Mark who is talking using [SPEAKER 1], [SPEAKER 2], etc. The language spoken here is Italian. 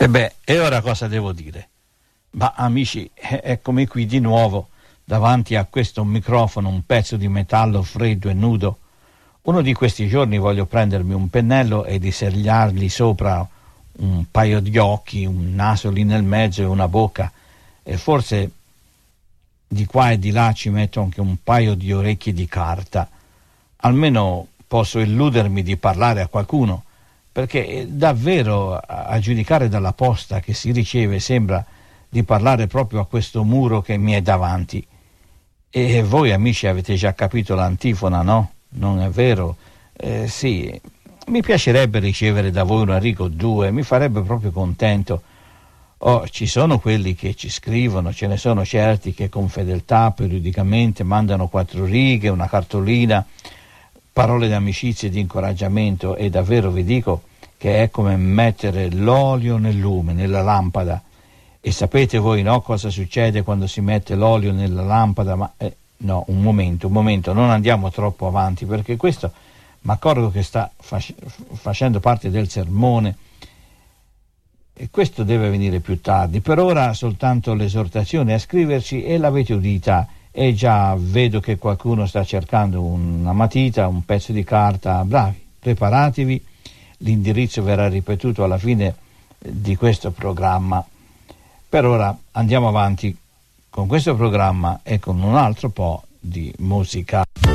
[SPEAKER 1] E ora cosa devo dire? Ma amici, eccomi qui di nuovo davanti a questo microfono, un pezzo di metallo freddo e nudo. Uno di questi giorni voglio prendermi un pennello e disegnargli sopra un paio di occhi, un naso lì nel mezzo e una bocca, e forse di qua e di là ci metto anche un paio di orecchie di carta. Almeno posso illudermi di parlare a qualcuno, perché davvero, a giudicare dalla posta che si riceve, sembra di parlare proprio a questo muro che mi è davanti. E voi amici avete già capito l'antifona, no? Non è vero? Sì, mi piacerebbe ricevere da voi un Enrico 2, mi farebbe proprio contento. Oh, ci sono quelli che ci scrivono, ce ne sono certi che con fedeltà periodicamente mandano 4 righe, una cartolina, parole di amicizia e di incoraggiamento, e davvero vi dico che è come mettere l'olio nel lume, nella lampada. E sapete voi, no, cosa succede quando si mette l'olio nella lampada? Ma no, un momento, non andiamo troppo avanti, perché questo mi accorgo che sta facendo parte del sermone, e questo deve venire più tardi. Per ora soltanto l'esortazione a scriverci, e l'avete udita, e già vedo che qualcuno sta cercando una matita, un pezzo di carta. Bravi, preparatevi, l'indirizzo verrà ripetuto alla fine di questo programma. Per ora andiamo avanti con questo programma e con un altro po' di musica.